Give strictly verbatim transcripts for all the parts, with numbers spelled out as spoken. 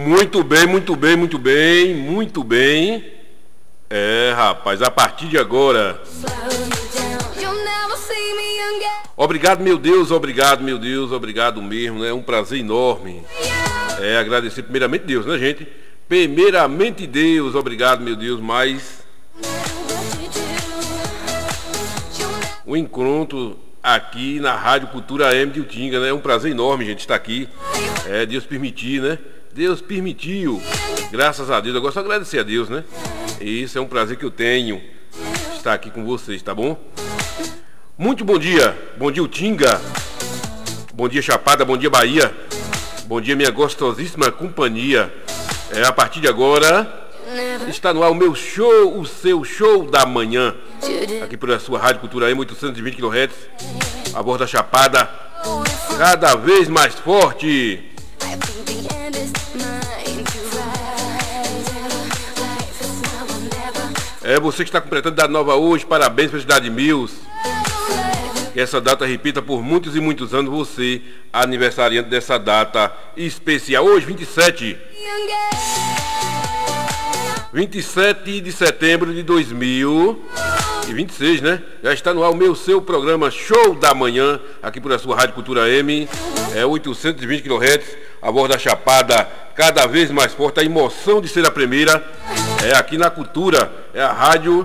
Muito bem, muito bem, muito bem, muito bem. É, rapaz, a partir de agora. Obrigado, meu Deus, obrigado, meu Deus, obrigado mesmo, né? É um prazer enorme. É, agradecer primeiramente Deus, né, gente? Primeiramente Deus, obrigado, meu Deus, mas o encontro aqui na Rádio Cultura A M de Utinga, né? É um prazer enorme, gente, estar aqui. É, Deus permitir, né? Deus permitiu. Graças a Deus. Agora só agradecer a Deus, né? E isso é um prazer que eu tenho, estar aqui com vocês, tá bom? Muito bom dia. Bom dia, Utinga. Bom dia, Chapada. Bom dia, Bahia. Bom dia, minha gostosíssima companhia. É, a partir de agora está no ar o meu show, o seu show da manhã, aqui pela sua Rádio Cultura A M, oitocentos e vinte quilohertz, a voz da Chapada, cada vez mais forte. É você que está completando data nova hoje, parabéns para a cidade de Mills. Que essa data repita por muitos e muitos anos, você, aniversariante dessa data especial. Hoje, vinte e sete de setembro de dois mil e vinte e seis, né? Já está no ar o meu, seu programa Show da Manhã, aqui por a sua Rádio Cultura M, é oitocentos e vinte quilohertz, a voz da Chapada, cada vez mais forte, a emoção de ser a primeira, é aqui na Cultura, é a rádio,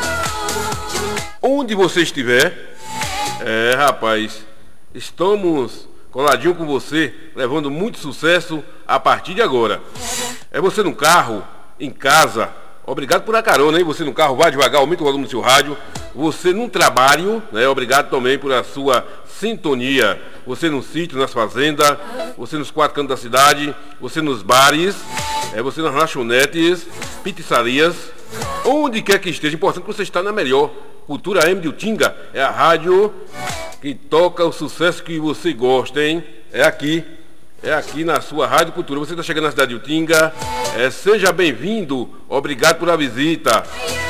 onde você estiver. É, rapaz, estamos coladinho com você, levando muito sucesso a partir de agora. É você no carro, em casa, obrigado por a carona, hein? Você no carro, vá devagar, aumenta o volume do seu rádio. Você no trabalho, né? Obrigado também por a sua sintonia. Você no sítio, nas fazendas, você nos quatro cantos da cidade, você nos bares, é você nas lanchonetes, pizzarias, onde quer que esteja, importante que você está na melhor. Cultura A M de Utinga é a rádio que toca o sucesso que você gosta, hein? É aqui, é aqui na sua Rádio Cultura. Você está chegando na cidade de Utinga, é, seja bem-vindo, obrigado por a visita.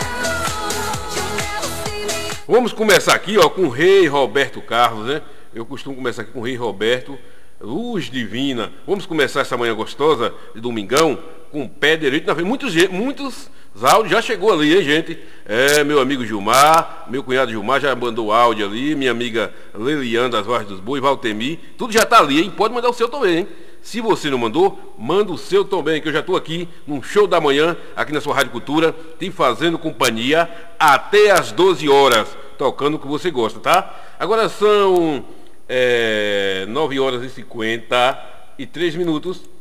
Vamos começar aqui, ó, com o Rei Roberto Carlos, né? Eu costumo começar aqui com o Rei Roberto, Luz Divina. Vamos começar essa manhã gostosa de domingão com o pé direito na frente. Muitos, muitos áudios já chegou ali, hein, gente? É, meu amigo Gilmar, meu cunhado Gilmar já mandou áudio ali, minha amiga Leliane das Vozes dos Bois, Valtemi, tudo já tá ali, hein? Pode mandar o seu também, hein? Se você não mandou, manda o seu também, que eu já estou aqui num show da manhã, aqui na sua Rádio Cultura, te fazendo companhia até às doze horas, tocando o que você gosta, tá? Agora são é, nove horas e cinquenta e três minutos.